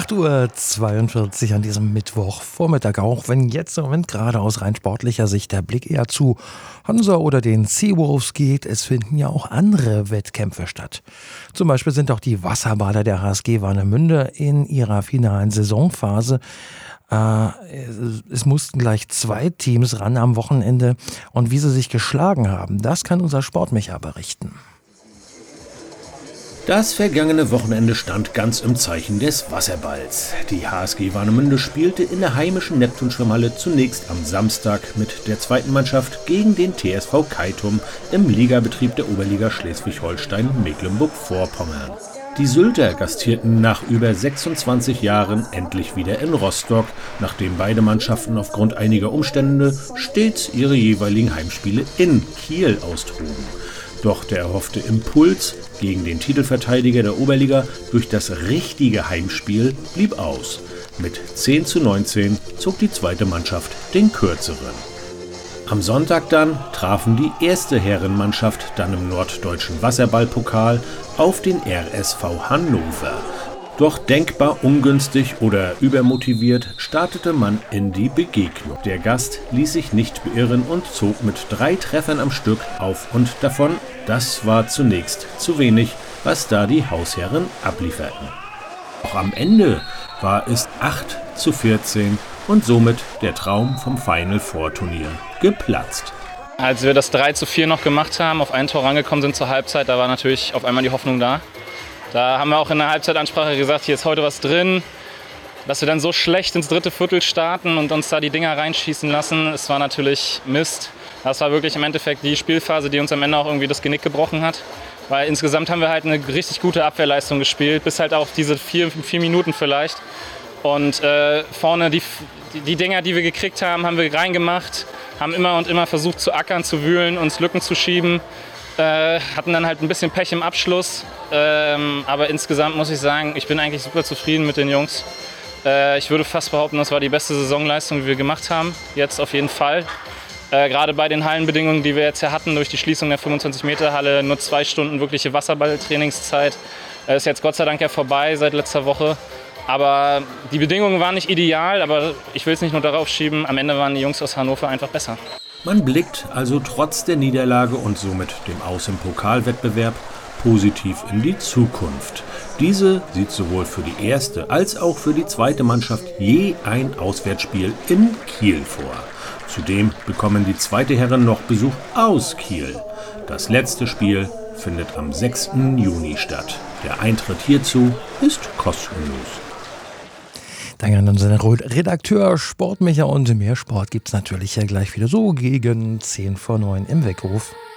8:42 Uhr an diesem Mittwochvormittag, auch wenn jetzt im Moment gerade aus rein sportlicher Sicht der Blick eher zu Hansa oder den Seawolves geht. Es finden ja auch andere Wettkämpfe statt. Zum Beispiel sind auch die Wasserbader der HSG Warnemünde in ihrer finalen Saisonphase. Es mussten gleich 2 Teams ran am Wochenende und wie sie sich geschlagen haben, das kann unser Sportmicha berichten. Das vergangene Wochenende stand ganz im Zeichen des Wasserballs. Die HSG Warnemünde spielte in der heimischen Neptunschwimmhalle zunächst am Samstag mit der zweiten Mannschaft gegen den TSV Keitum im Ligabetrieb der Oberliga Schleswig-Holstein-Mecklenburg-Vorpommern. Die Sylter gastierten nach über 26 Jahren endlich wieder in Rostock, nachdem beide Mannschaften aufgrund einiger Umstände stets ihre jeweiligen Heimspiele in Kiel austrugen. Doch der erhoffte Impuls gegen den Titelverteidiger der Oberliga durch das richtige Heimspiel blieb aus. Mit 10:19 zog die zweite Mannschaft den kürzeren. Am Sonntag dann trafen die erste Herrenmannschaft dann im norddeutschen Wasserballpokal auf den RSV Hannover. Doch denkbar ungünstig oder übermotiviert startete man in die Begegnung. Der Gast ließ sich nicht beirren und zog mit 3 Treffern am Stück auf und davon. Das war zunächst zu wenig, was da die Hausherren ablieferten. Auch am Ende war es 8:14 und somit der Traum vom Final Four Turnier geplatzt. Als wir das 3:4 noch gemacht haben, auf ein Tor rangekommen sind zur Halbzeit, da war natürlich auf einmal die Hoffnung da. Da haben wir auch in der Halbzeitansprache gesagt, hier ist heute was drin. Dass wir dann so schlecht ins dritte Viertel starten und uns da die Dinger reinschießen lassen, es war natürlich Mist. Das war wirklich im Endeffekt die Spielphase, die uns am Ende auch irgendwie das Genick gebrochen hat. Weil insgesamt haben wir halt eine richtig gute Abwehrleistung gespielt, bis halt auf diese 4 Minuten vielleicht. Und vorne die Dinger, die wir gekriegt haben, haben wir reingemacht, haben immer und immer versucht zu ackern, zu wühlen, uns Lücken zu schieben. Hatten dann halt ein bisschen Pech im Abschluss, aber insgesamt muss ich sagen, ich bin eigentlich super zufrieden mit den Jungs. Ich würde fast behaupten, das war die beste Saisonleistung, die wir gemacht haben, jetzt auf jeden Fall. Gerade bei den Hallenbedingungen, die wir jetzt hier hatten, durch die Schließung der 25-Meter-Halle, nur 2 Stunden wirkliche Wasserballtrainingszeit. Ist jetzt Gott sei Dank ja vorbei seit letzter Woche. Aber die Bedingungen waren nicht ideal, aber ich will es nicht nur darauf schieben, am Ende waren die Jungs aus Hannover einfach besser. Man blickt also trotz der Niederlage und somit dem Aus im Pokalwettbewerb positiv in die Zukunft. Diese sieht sowohl für die erste als auch für die zweite Mannschaft je ein Auswärtsspiel in Kiel vor. Zudem bekommen die zweite Herren noch Besuch aus Kiel. Das letzte Spiel findet am 6. Juni statt. Der Eintritt hierzu ist kostenlos. Danke an unseren Redakteur Sportmicha und mehr Sport gibt's natürlich ja gleich wieder so gegen 8:50 im Weckruf.